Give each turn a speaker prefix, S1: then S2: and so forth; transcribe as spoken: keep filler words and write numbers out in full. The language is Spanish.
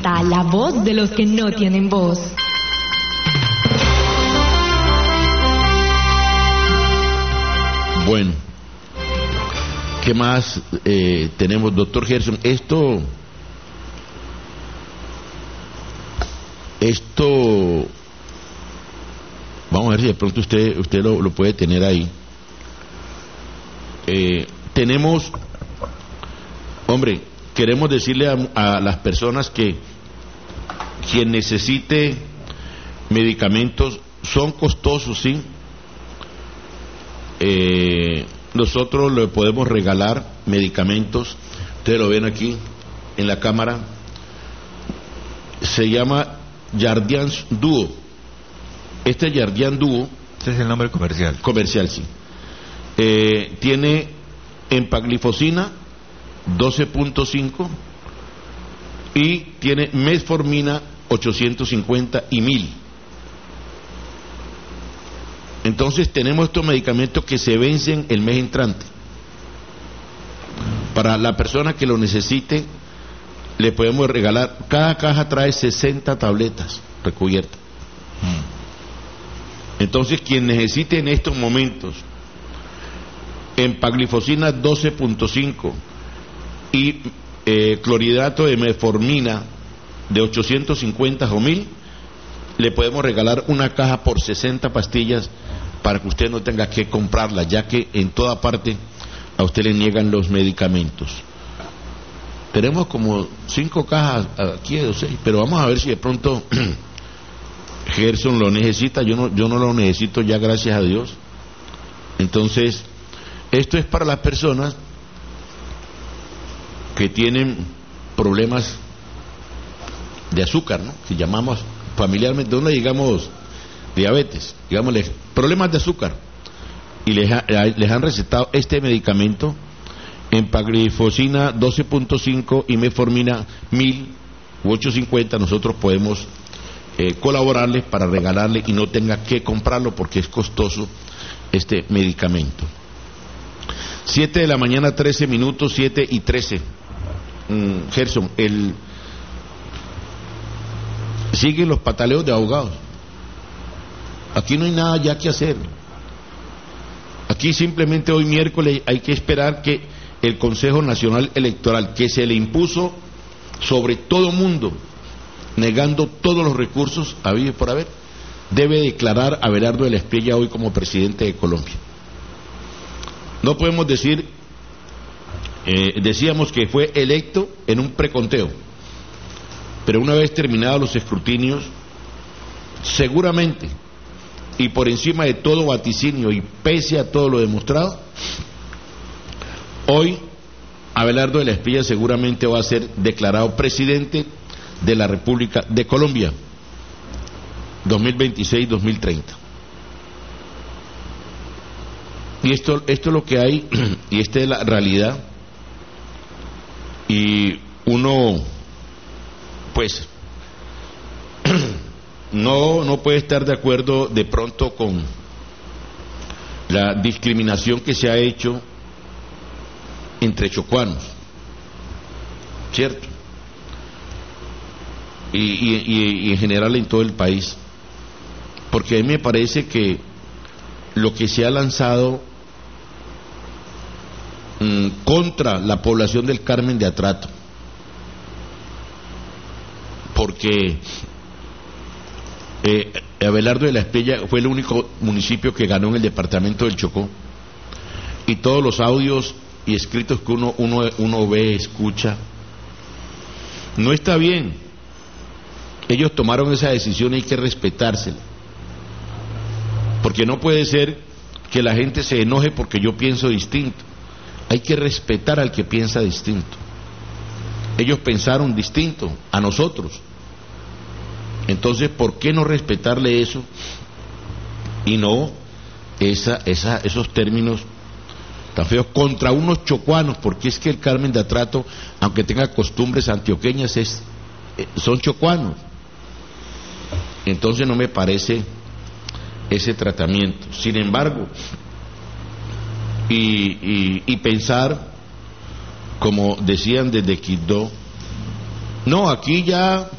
S1: La voz de los que no tienen voz.
S2: Bueno, ¿qué más eh, tenemos, doctor Gerson? Esto, esto, vamos a ver si de pronto usted, usted lo, lo puede tener ahí. Eh, tenemos, hombre, queremos decirle a, a las personas que quien necesite medicamentos son costosos, sí. Eh, nosotros le podemos regalar medicamentos, ustedes lo ven aquí en la cámara, se llama Jardiance Duo. Este Jardiance Duo,
S3: este es el nombre comercial.
S2: Comercial, sí. Eh, tiene empaglifosina doce punto cinco y tiene metformina ochocientos cincuenta y mil. Entonces tenemos estos medicamentos que se vencen el mes entrante. Para la persona que lo necesite, le podemos regalar, cada caja trae sesenta tabletas recubiertas. Entonces quien necesite en estos momentos empaglifosina doce punto cinco y eh, clorhidrato de metformina de ochocientos cincuenta o mil, le podemos regalar una caja por sesenta pastillas para que usted no tenga que comprarla, ya que en toda parte a usted le niegan los medicamentos. Tenemos como cinco cajas aquí de seis, pero vamos a ver si de pronto Gerson lo necesita. Yo no, yo no lo necesito ya, gracias a Dios. Entonces, esto es para las personas que tienen problemas de azúcar, ¿no? Que llamamos familiarmente, no le digamos diabetes, digámosle problemas de azúcar, y les, ha, les han recetado este medicamento, empaglifosina doce punto cinco y metformina mil u ochocientos cincuenta. Nosotros podemos eh, colaborarles para regalarle y no tenga que comprarlo porque es costoso este medicamento. Siete de la mañana, trece minutos, siete y trece. mm, Gerson, el siguen los pataleos de abogados. Aquí no hay nada ya que hacer. Aquí simplemente hoy miércoles hay que esperar que el Consejo Nacional Electoral, que se le impuso sobre todo mundo, negando todos los recursos habidos y por haber, debe declarar a Abelardo de la Espriella hoy como presidente de Colombia. No podemos decir, eh, decíamos que fue electo en un preconteo, pero una vez terminados los escrutinios, seguramente, y por encima de todo vaticinio y pese a todo lo demostrado, hoy Abelardo de la Espriella seguramente va a ser declarado presidente de la República de Colombia dos mil veintiséis dos mil treinta. Y esto, esto es lo que hay, y esta es la realidad, y uno pues no, no puede estar de acuerdo de pronto con la discriminación que se ha hecho entre chocuanos, ¿cierto? Y, y, y, y en general en todo el país, porque a mí me parece que lo que se ha lanzado mmm, contra la población del Carmen de Atrato, porque eh, Abelardo de la Espriella fue el único municipio que ganó en el departamento del Chocó, y todos los audios y escritos que uno, uno, uno ve, escucha, no está bien. Ellos tomaron esa decisión y hay que respetársela, porque no puede ser que la gente se enoje porque yo pienso distinto. Hay que respetar al que piensa distinto. Ellos pensaron distinto a nosotros, entonces ¿por qué no respetarle eso y no esa, esa, esos términos tan feos contra unos chocuanos? Porque es que el Carmen de Atrato, aunque tenga costumbres antioqueñas, es, eh, son chocuanos. Entonces no me parece ese tratamiento. Sin embargo, y, y, y pensar, como decían desde Quibdó, No, aquí ya